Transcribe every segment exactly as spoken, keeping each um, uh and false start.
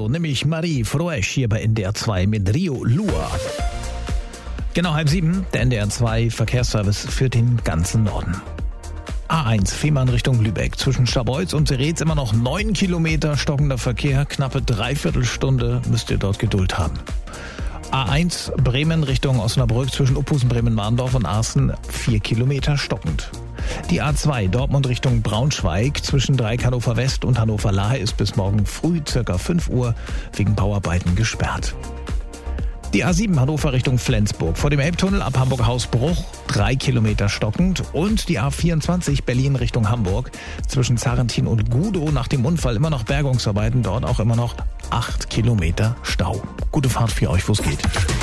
nämlich Marie Froesch hier bei N D R zwei mit Rio Lua. Genau halb sieben, der N D R zwei Verkehrsservice für den ganzen Norden. A eins, Fehmarn Richtung Lübeck. Zwischen Scharbeutz und Seretz immer noch neun Kilometer stockender Verkehr. Knappe Dreiviertelstunde müsst ihr dort Geduld haben. A eins, Bremen Richtung Osnabrück. Zwischen Uphusen, Bremen-Warndorf und Arsen vier Kilometer stockend. Die A zwei, Dortmund Richtung Braunschweig. Zwischen Dreieck Hannover West und Hannover Lahe ist bis morgen früh circa fünf Uhr wegen Bauarbeiten gesperrt. Die A sieben Hannover Richtung Flensburg. Vor dem Elbtunnel ab Hamburg-Hausbruch drei Kilometer stockend. Und die A vierundzwanzig Berlin Richtung Hamburg. Zwischen Zarrentin und Gudow nach dem Unfall immer noch Bergungsarbeiten. Dort auch immer noch acht Kilometer Stau. Gute Fahrt für euch, wo es geht.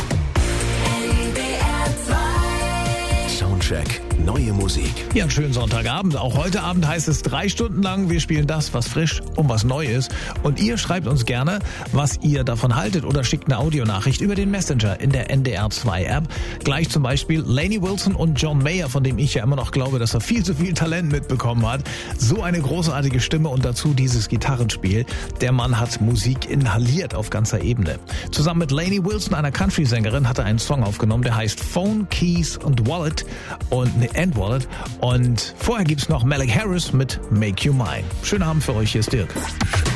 Soundcheck, neue Musik. Ja, einen schönen Sonntagabend. Auch heute Abend heißt es drei Stunden lang, wir spielen das, was frisch und was neu ist. Und ihr schreibt uns gerne, was ihr davon haltet oder schickt eine Audionachricht über den Messenger in der N D R zwei App. Gleich zum Beispiel Lainey Wilson und John Mayer, von dem ich ja immer noch glaube, dass er viel zu viel Talent mitbekommen hat. So eine großartige Stimme und dazu dieses Gitarrenspiel. Der Mann hat Musik inhaliert auf ganzer Ebene. Zusammen mit Lainey Wilson, einer Country-Sängerin, hat er einen Song aufgenommen, der heißt Phone, Keys und Wallet. Und ne, and Wallet. Und vorher gibt's noch Malik Harris mit Make You Mine. Schönen Abend für euch, hier ist Dirk.